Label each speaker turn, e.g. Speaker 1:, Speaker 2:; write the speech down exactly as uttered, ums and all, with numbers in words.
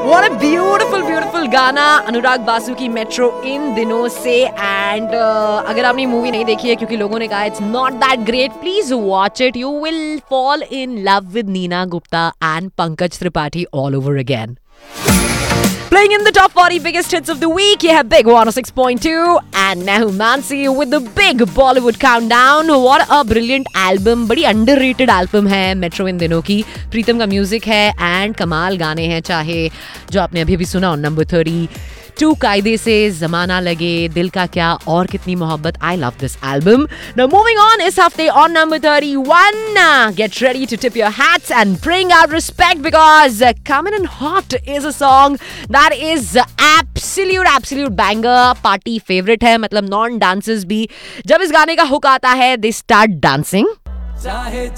Speaker 1: What a beautiful, beautiful गाना अनुराग बासु की metro इन दिनों से. एंड uh, अगर आपने मूवी नहीं देखी है क्योंकि लोगों ने कहा it's not that great, please watch it. You will fall in love with Neena Gupta and Pankaj Tripathi all over again. Playing in the top forty biggest hits of the week, you have Big one oh six point two and Mehu Mansi with the big Bollywood countdown. What a brilliant album, बड़ी underrated album है metro इन दिनों की. प्रीतम का music है and कमाल गाने हैं, चाहे जो आपने अभी भी सुना on number thirty. टू कायदे से, जमाना लगे, दिल का क्या और कितनी मोहब्बत. I love this album. Now moving on इस हफ्ते on number thirty-one. Get ready to tip your hats and bring out respect because Coming in Hot is a song that is absolute absolute banger. Party favorite है, मतलब non dancers भी जब इस गाने का hook आता है they start dancing.